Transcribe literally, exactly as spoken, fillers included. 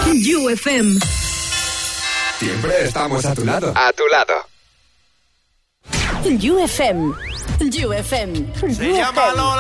U F M. Siempre estamos a tu lado. A tu lado. U F M. U F M. Se llama Lola.